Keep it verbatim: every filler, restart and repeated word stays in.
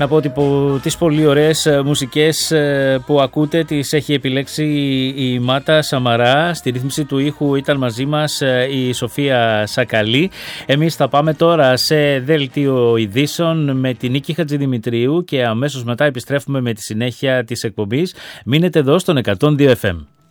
Να πω ότι που, τις πολύ ωραίες μουσικές που ακούτε τις έχει επιλέξει η Μάτα Σαμαρά. Στη ρύθμιση του ήχου ήταν μαζί μας η Σοφία Σακαλή. Εμείς θα πάμε τώρα σε δελτίο ειδήσεων με την Νίκη Χατζηδημητρίου και αμέσως μετά επιστρέφουμε με τη συνέχεια της εκπομπής. Μείνετε εδώ στον εκατόν δύο εφ εμ.